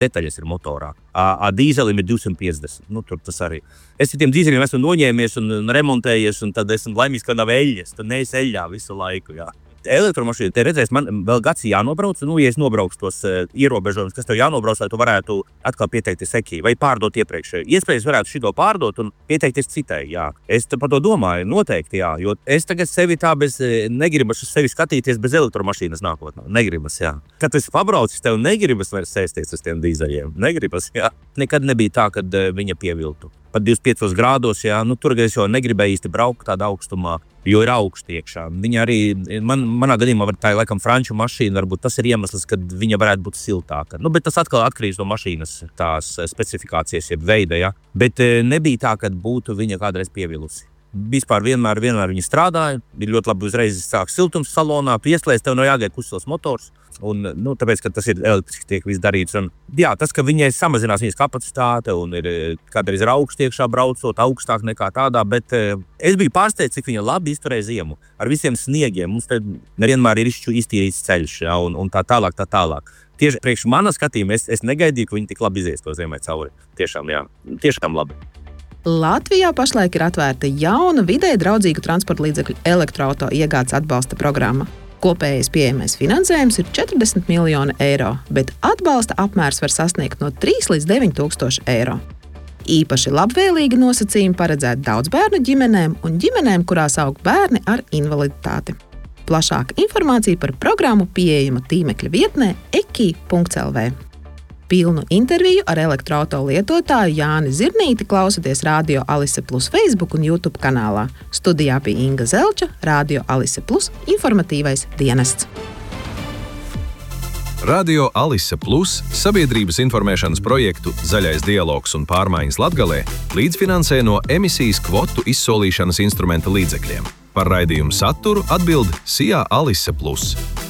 detaļas ir motorā. Dīzelim ir 250. Tur tas arī. Es tiem dīzeļiem esmu noņēmies un remontējies, un tad esmu laimīgs, ka nav eļļas. Tad neesi eļļā visu laiku, jā. Elektromašīna, te redzēs, man vēl gads jānobrauc, ja es nobraukšu tos ierobežojumus, kas tev jānobrauc, lai tu varētu atkal pieteikties ekī vai pārdot iepriekšēju. Iespējams, varētu šito pārdot un pieteikties citai, jā. Es par to domāju, noteikti, jā, jo es tagad sevi tā negribas sevi skatīties bez elektromašīnas nākotnē. Negribas, jā. Kad tu esi pabraucis, tev negribas vairs sēsties uz tiem dīzeļiem. Negribas, jā. Nekad nebija tā, kad viņa pieviltu. Pat 25 grādos, jā, tur es jau negribēju īsti braukt tādā augstumā, jo ir augsti iekšā. Viņa arī, manā gadījumā, tā ir laikam franču mašīna, varbūt tas ir iemesls, kad viņa varētu būt siltāka. Bet tas atkal atkarīgs no mašīnas tās specifikācijas, jeb veida, jā. Bet nebija tā, kad būtu viņa kādreiz pievilusi. Vispār vienmēr viņa strādāja, ir ļoti labi uzreiz sāk siltums salonā, pieslēdz, tev nav jāgaida kustos motors, un, tāpēc, ka tas ir elektriski tiek viss darīts. Un, jā, tas, ka viņai samazinās viņas kapacitāte un ir kādreiz ir augsti iekšā braucot, augstāk nekā tādā, bet es biju pārsteigts, cik viņa labi izturēja ziemu. Ar visiem sniegiem, mums te nevienmēr ir iztīrīts ceļš, jā, un tā tālāk. Tieši priekš mana skatījuma es negaidīju, ka viņi tik labi izies to ziemai cauri. Tiešām, jā, tiešām labi. Latvijā pašlaik ir atvērta jauna vidē draudzīgu transporta līdzekļu elektroauto iegādes atbalsta programma. Kopējais pieejamais finansējums ir 40 miljoni eiro, bet atbalsta apmērs var sasniegt no 3 līdz 9 tūkstoši eiro. Īpaši labvēlīgi nosacījumi paredzēti daudzbērnu ģimenēm un ģimenēm, kurās aug bērni ar invaliditāti. Plašāka informācija par programmu pieejama tīmekļa vietnē eki.lv. Pilnu interviju ar elektroauto lietotāju Jāni Zirnīti klausoties Radio Alise Plus Facebook un YouTube kanālā. Studijā bija Inga Zelča, Radio Alise Plus informatīvais dienests. Radio Alise Plus sabiedrības informēšanas projektu Zaļais dialogs un pārmaiņas Latgalē līdzfinansē no emisijas kvotu izsolīšanas instrumenta līdzekļiem. Par raidījumu saturu atbild SIA Alise Plus.